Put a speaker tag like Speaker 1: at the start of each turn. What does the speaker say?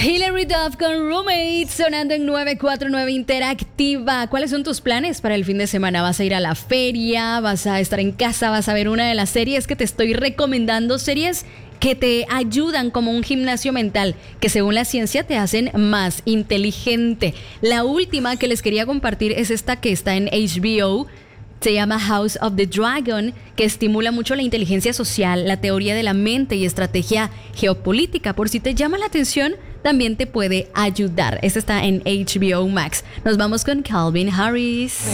Speaker 1: Hilary Duff con Roommates sonando en 949 Interactiva. ¿Cuáles son tus planes para el fin de semana? ¿Vas a ir a la feria? ¿Vas a estar en casa? ¿Vas a ver una de las series que te estoy recomendando? Series que te ayudan como un gimnasio mental, que según la ciencia te hacen más inteligente. La última que les quería compartir es esta que está en HBO. Se llama House of the Dragon, que estimula mucho la inteligencia social, la teoría de la mente y estrategia geopolítica. Por si te llama la atención, también te puede ayudar. Esta está en HBO Max. Nos vamos con Calvin Harris.